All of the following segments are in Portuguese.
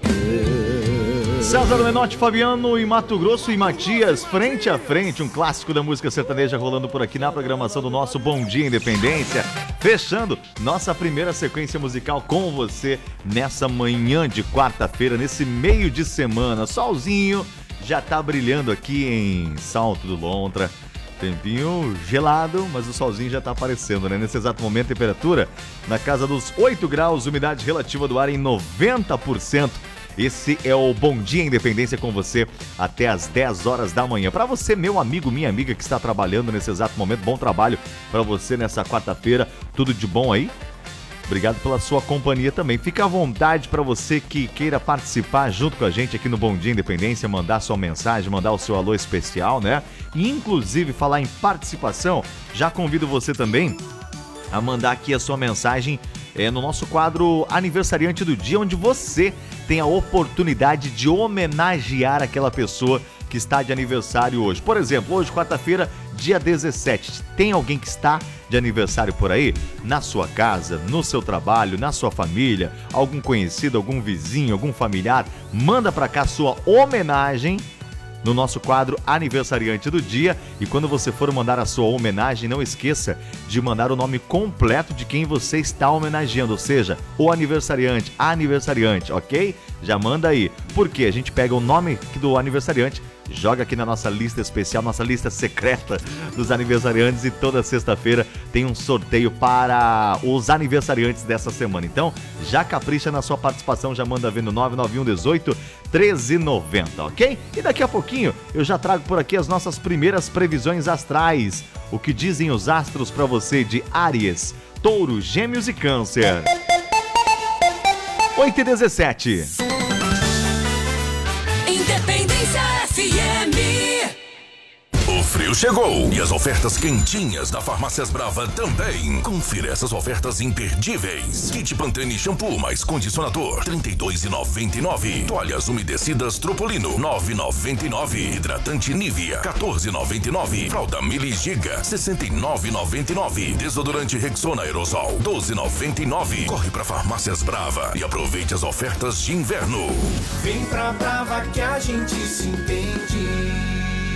César Menotti, Fabiano e Mato Grosso e Matias, frente a frente, um clássico da música sertaneja rolando por aqui na programação do nosso Bom Dia Independência, fechando nossa primeira sequência musical com você nessa manhã de quarta-feira, nesse meio de semana. Solzinho já tá brilhando aqui em Salto do Lontra, tempinho gelado, mas o solzinho já tá aparecendo, né? Nesse exato momento, temperatura na casa dos 8 graus, umidade relativa do ar em 90%. Esse é o Bom Dia Independência com você até as 10 horas da manhã. Para você, meu amigo, minha amiga que está trabalhando nesse exato momento, bom trabalho para você nessa quarta-feira. Tudo de bom aí? Obrigado pela sua companhia também. Fica à vontade para você que queira participar junto com a gente aqui no Bom Dia Independência, mandar sua mensagem, mandar o seu alô especial, né? E inclusive falar em participação, já convido você também a mandar aqui a sua mensagem no nosso quadro Aniversariante do Dia, onde você tem a oportunidade de homenagear aquela pessoa que está de aniversário hoje. Por exemplo, hoje, quarta-feira, dia 17, tem alguém que está de aniversário por aí? Na sua casa, no seu trabalho, na sua família, algum conhecido, algum vizinho, algum familiar? Manda pra cá sua homenagem no nosso quadro Aniversariante do Dia. E quando você for mandar a sua homenagem, não esqueça de mandar o nome completo de quem você está homenageando, ou seja, o aniversariante, a aniversariante, ok? Já manda aí, porque a gente pega o nome do aniversariante, joga aqui na nossa lista especial, nossa lista secreta dos aniversariantes, e toda sexta-feira tem um sorteio para os aniversariantes dessa semana. Então, já capricha na sua participação, já manda ver no 991 18 1390, ok? E daqui a pouquinho eu já trago por aqui as nossas primeiras previsões astrais. O que dizem os astros para você de Áries, Touro, Gêmeos e Câncer. 8h17. Independência FM. O frio chegou e as ofertas quentinhas da Farmácias Brava também. Confira essas ofertas imperdíveis. Kit Pantene shampoo mais condicionador, R$ 32,99. Toalhas umedecidas Tropolino, R$ 9,99. Hidratante Nivea, R$ 14,99. Fralda Mili Giga, R$ 69,99. Desodorante Rexona Aerosol, R$ 12,99. Corre pra Farmácias Brava e aproveite as ofertas de inverno. Vem pra Brava que a gente se entende.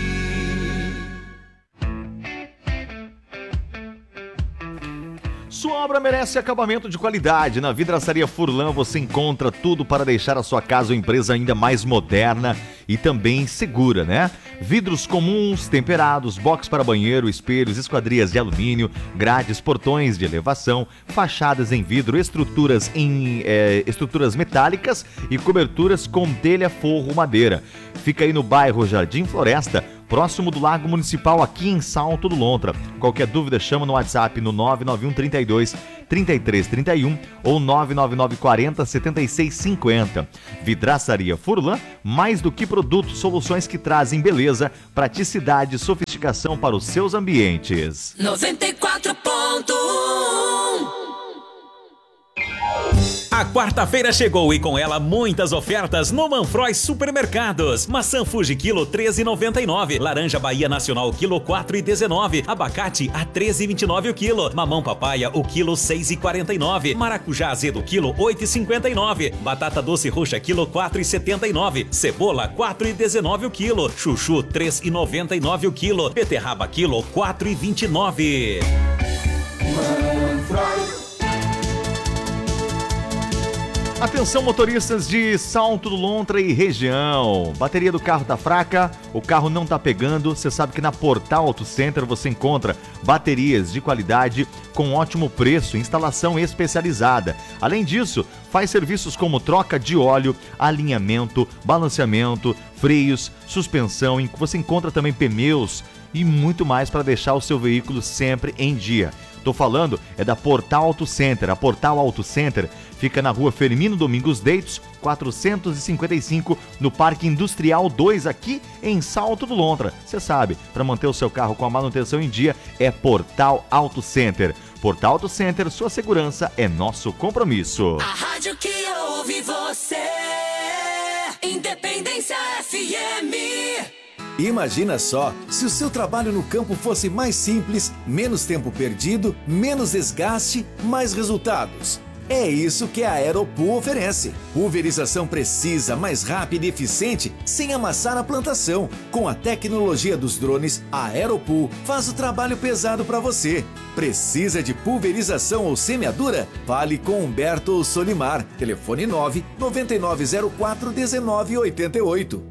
Sua obra merece acabamento de qualidade. Na Vidraçaria Furlan você encontra tudo para deixar a sua casa ou empresa ainda mais moderna e também segura, né? Vidros comuns, temperados, box para banheiro, espelhos, esquadrias de alumínio, grades, portões de elevação, fachadas em vidro, estruturas metálicas e coberturas com telha, forro, madeira. Fica aí no bairro Jardim Floresta, próximo do Lago Municipal, aqui em Salto do Lontra. Qualquer dúvida, chama no WhatsApp no 991 32 33 31 ou 999 40 76 50. Vidraçaria Furlan, mais do que produtos, soluções que trazem beleza, praticidade e sofisticação para os seus ambientes. 94.1. A quarta-feira chegou e com ela muitas ofertas no Manfroy Supermercados. Maçã Fuji quilo 13,99, laranja Bahia Nacional quilo 4,19, abacate a 13,29 o quilo, mamão papaya o quilo 6,49, maracujá azedo quilo 8,59, batata doce roxa quilo 4,79, cebola 4,19 o quilo, chuchu 3,99 o quilo, beterraba quilo 4,29. Manfroy. Atenção, motoristas de Salto do Lontra e região. Bateria do carro tá fraca, o carro não tá pegando. Você sabe que na Portal Auto Center você encontra baterias de qualidade com ótimo preço, instalação especializada. Além disso, faz serviços como troca de óleo, alinhamento, balanceamento, freios, suspensão. Você encontra também pneus e muito mais para deixar o seu veículo sempre em dia. Tô falando da Portal Auto Center. A Portal Auto Center fica na rua Firmino Domingos Deitos, 455, no Parque Industrial 2, aqui em Salto do Lontra. Você sabe, para manter o seu carro com a manutenção em dia, é Portal Auto Center. Portal Auto Center, sua segurança é nosso compromisso. A rádio que ouve você, Independência FM. Imagina só, se o seu trabalho no campo fosse mais simples, menos tempo perdido, menos desgaste, mais resultados. É isso que a Aeropool oferece. Pulverização precisa, mais rápida e eficiente, sem amassar a plantação. Com a tecnologia dos drones, a Aeropool faz o trabalho pesado para você. Precisa de pulverização ou semeadura? Fale com Humberto ou Solimar. Telefone 999041988.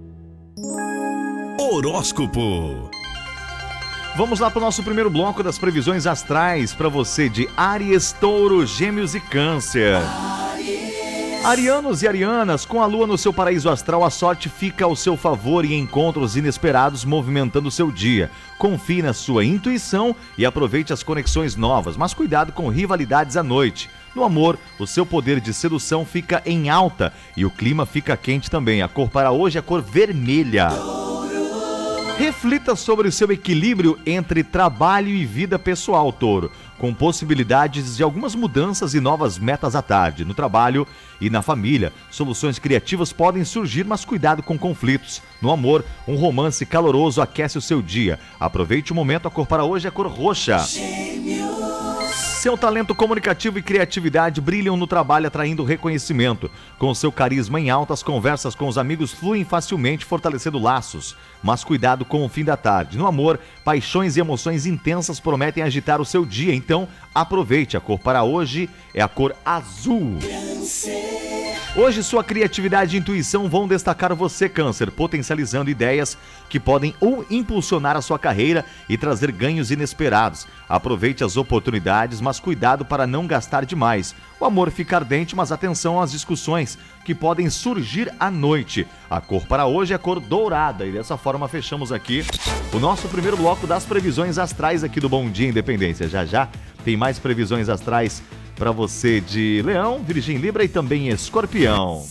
Horóscopo. Vamos lá para o nosso primeiro bloco das previsões astrais para você de Áries, Touro, Gêmeos e Câncer. Arianos e arianas, com a lua no seu paraíso astral, a sorte fica ao seu favor e encontros inesperados movimentando o seu dia. Confie na sua intuição e aproveite as conexões novas, mas cuidado com rivalidades à noite. No amor, o seu poder de sedução fica em alta e o clima fica quente também. A cor para hoje é a cor vermelha. Reflita sobre o seu equilíbrio entre trabalho e vida pessoal, Touro, com possibilidades de algumas mudanças e novas metas à tarde. No trabalho e na família, soluções criativas podem surgir, mas cuidado com conflitos. No amor, um romance caloroso aquece o seu dia. Aproveite o momento, a cor para hoje é a cor roxa. Seu talento comunicativo e criatividade brilham no trabalho, atraindo reconhecimento. Com seu carisma em alta, as conversas com os amigos fluem facilmente, fortalecendo laços. Mas cuidado com o fim da tarde. No amor, paixões e emoções intensas prometem agitar o seu dia. Então, aproveite. A cor para hoje é a cor azul. Hoje, sua criatividade e intuição vão destacar você, Câncer, potencializando ideias que podem ou impulsionar a sua carreira e trazer ganhos inesperados. Aproveite as oportunidades, mas cuidado para não gastar demais. O amor fica ardente, mas atenção às discussões que podem surgir à noite. A cor para hoje é a cor dourada. E dessa forma fechamos aqui o nosso primeiro bloco das previsões astrais aqui do Bom Dia Independência. Já já tem mais previsões astrais para você de Leão, Virgem, Libra e também Escorpião.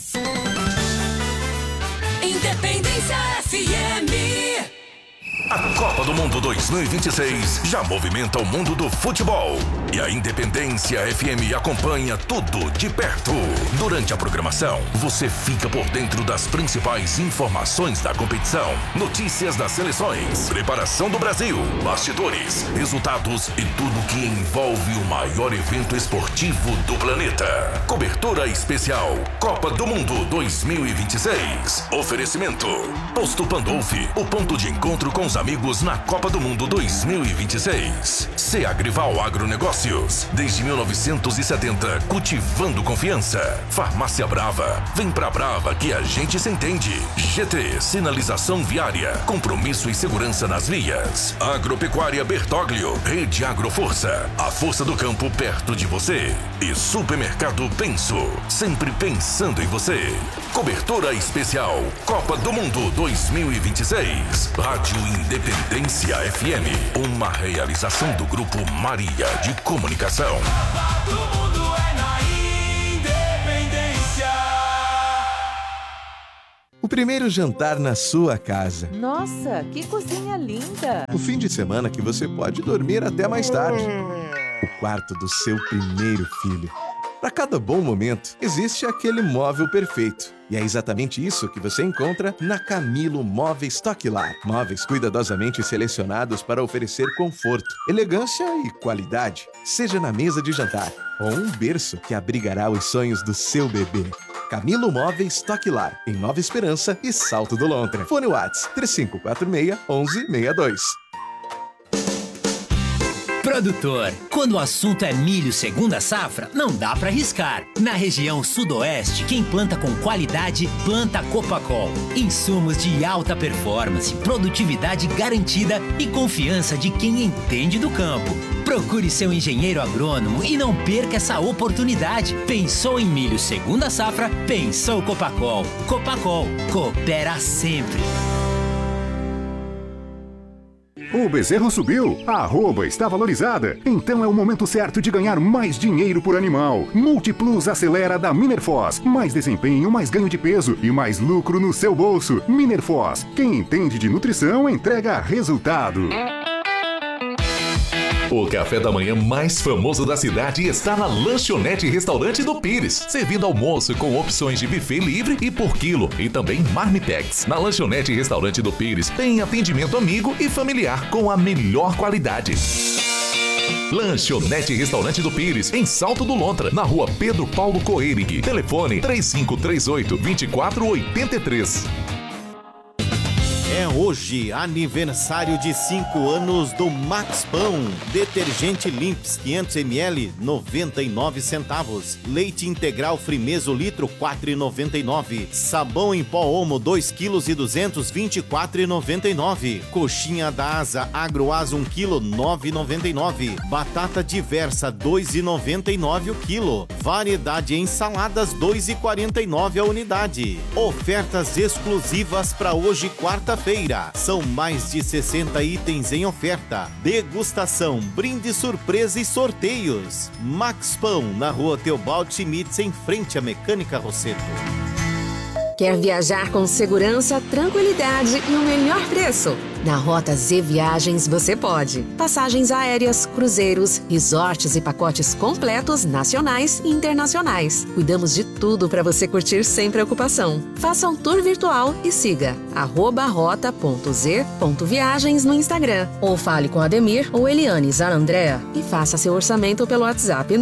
Independência FM. A Copa do Mundo 2026 já movimenta o mundo do futebol. E a Independência FM acompanha tudo de perto. Durante a programação, você fica por dentro das principais informações da competição, notícias das seleções, preparação do Brasil, bastidores, resultados e tudo que envolve o maior evento esportivo do planeta. Cobertura especial Copa do Mundo 2026. Oferecimento Posto Pandolfi, o ponto de encontro com os amigos na Copa do Mundo 2026. Agrival Agronegócios, desde 1970, cultivando confiança. Farmácia Brava, vem pra Brava que a gente se entende. GT, sinalização viária, compromisso e segurança nas vias. Agropecuária Bertoglio, Rede Agroforça, a força do campo perto de você. E Supermercado Penso, sempre pensando em você. Cobertura especial Copa do Mundo 2026. Rádio Independência FM, uma realização do Grupo Maria de Comunicação. Todo mundo é na Independência. O primeiro jantar na sua casa. Nossa, que cozinha linda! O fim de semana que você pode dormir até mais tarde. O quarto do seu primeiro filho. Para cada bom momento, existe aquele móvel perfeito. E é exatamente isso que você encontra na Camilo Móveis Toquilar. Móveis cuidadosamente selecionados para oferecer conforto, elegância e qualidade. Seja na mesa de jantar ou um berço que abrigará os sonhos do seu bebê. Camilo Móveis Toquilar, em Nova Esperança e Salto do Lontra. Fone WhatsApp 3546-1162. Produtor, quando o assunto é milho segunda safra, não dá pra arriscar. Na região sudoeste, quem planta com qualidade, planta Copacol. Insumos de alta performance, produtividade garantida e confiança de quem entende do campo. Procure seu engenheiro agrônomo e não perca essa oportunidade. Pensou em milho segunda safra? Pensou Copacol. Copacol, coopera sempre. O bezerro subiu, a arroba está valorizada, então é o momento certo de ganhar mais dinheiro por animal. Multiplus acelera da Minerfoz. Mais desempenho, mais ganho de peso e mais lucro no seu bolso. Minerfoz, quem entende de nutrição entrega resultado. O café da manhã mais famoso da cidade está na Lanchonete Restaurante do Pires, servindo almoço com opções de buffet livre e por quilo e também marmitex. Na Lanchonete Restaurante do Pires tem atendimento amigo e familiar com a melhor qualidade. Lanchonete e Restaurante do Pires, em Salto do Lontra, na rua Pedro Paulo Coelho. Telefone 3538-2483. É hoje aniversário de 5 anos do Max Pão. Detergente Limps 500ml, 99 centavos. Leite integral Frimeso litro, 4,99. Sabão em pó Omo, 2 kg e 200, 24,99. Coxinha da Asa Agroasa 1 kg, 9,99. Batata diversa, 2,99 o quilo. Variedade em saladas, 2,49 a unidade. Ofertas exclusivas para hoje, quarta-feira. São mais de 60 itens em oferta. Degustação, brinde surpresa e sorteios. Max Pão, na rua Teobaldo Schmitz, em frente à Mecânica Rosseto. Quer viajar com segurança, tranquilidade e o melhor preço? Na Rota Z Viagens você pode. Passagens aéreas, cruzeiros, resorts e pacotes completos nacionais e internacionais. Cuidamos de tudo para você curtir sem preocupação. Faça um tour virtual e siga @rota.z.viagens no Instagram. Ou fale com Ademir ou Eliane Zarandrea e faça seu orçamento pelo WhatsApp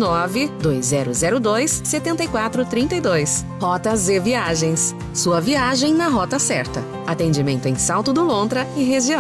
92002-7432. Rota Z Viagens. Sua viagem na rota certa. Atendimento em Salto do Lontra e região.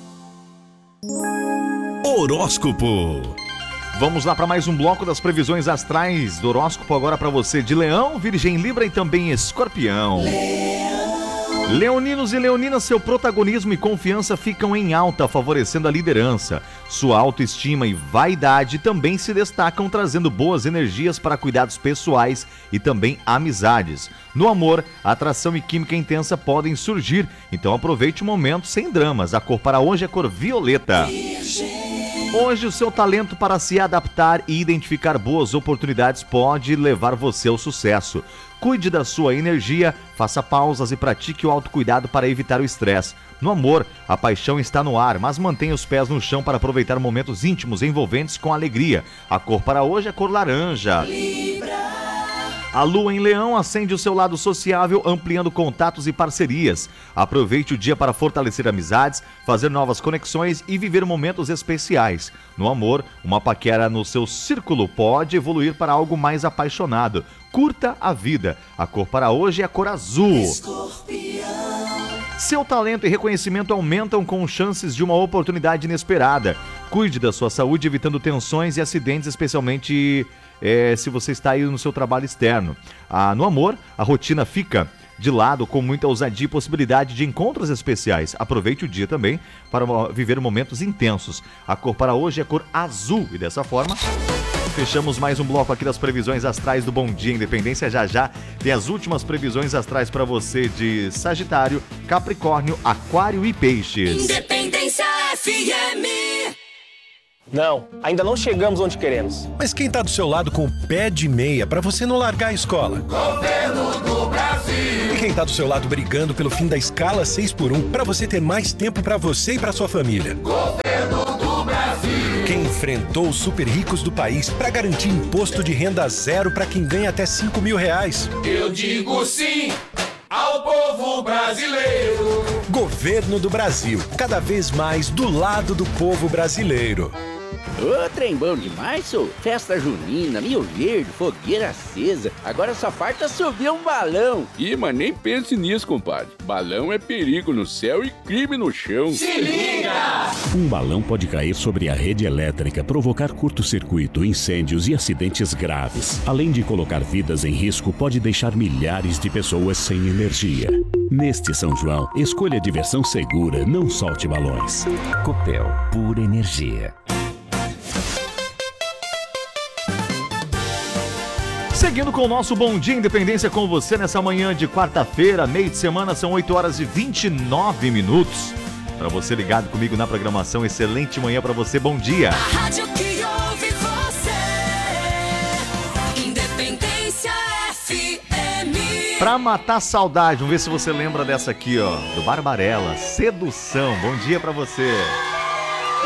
Horóscopo. Vamos lá para mais um bloco das previsões astrais do horóscopo agora para você de Leão, Virgem, Libra e também Escorpião. Leoninos e leoninas, seu protagonismo e confiança ficam em alta, favorecendo a liderança. Sua autoestima e vaidade também se destacam, trazendo boas energias para cuidados pessoais e também amizades. No amor, atração e química intensa podem surgir, então aproveite o momento sem dramas. A cor para hoje é a cor violeta. Hoje o seu talento para se adaptar e identificar boas oportunidades pode levar você ao sucesso. Cuide da sua energia, faça pausas e pratique o autocuidado para evitar o estresse. No amor, a paixão está no ar, mas mantenha os pés no chão para aproveitar momentos íntimos envolventes com alegria. A cor para hoje é a cor laranja. A lua em Leão acende o seu lado sociável, ampliando contatos e parcerias. Aproveite o dia para fortalecer amizades, fazer novas conexões e viver momentos especiais. No amor, uma paquera no seu círculo pode evoluir para algo mais apaixonado. Curta a vida. A cor para hoje é a cor azul. Seu talento e reconhecimento aumentam com chances de uma oportunidade inesperada. Cuide da sua saúde, evitando tensões e acidentes, especialmente se você está aí no seu trabalho externo. No amor, a rotina fica de lado com muita ousadia e possibilidade de encontros especiais. Aproveite o dia também para viver momentos intensos. A cor para hoje é a cor azul e dessa forma fechamos mais um bloco aqui das previsões astrais do Bom Dia Independência. Já tem as últimas previsões astrais para você de Sagitário, Capricórnio, Aquário e Peixes. Independência FM. Não, ainda não chegamos onde queremos. Mas quem tá do seu lado com o pé de meia pra você não largar a escola? Governo do Brasil. E quem tá do seu lado brigando pelo fim da escala 6x1 pra você ter mais tempo pra você e pra sua família? Governo do Brasil. Quem enfrentou os super ricos do país pra garantir imposto de renda zero pra quem ganha até R$5.000? Eu digo sim ao povo brasileiro. Governo do Brasil, cada vez mais do lado do povo brasileiro. Ô, trem bom demais, sou. Festa junina, Rio Verde, fogueira acesa. Agora só falta subir um balão. Ih, mas nem pense nisso, compadre. Balão é perigo no céu e crime no chão. Se liga! Um balão pode cair sobre a rede elétrica, provocar curto-circuito, incêndios e acidentes graves. Além de colocar vidas em risco, pode deixar milhares de pessoas sem energia. Neste São João, escolha diversão segura, não solte balões. Copel, pura energia. Seguindo com o nosso Bom Dia Independência com você nessa manhã de quarta-feira, meio de semana, são 8 horas e 29 minutos. Para você ligado comigo na programação, excelente manhã para você, bom dia. A rádio que ouve você, Independência FM. Pra matar saudade, vamos ver se você lembra dessa aqui, ó, do Barbarella, Sedução. Bom dia para você.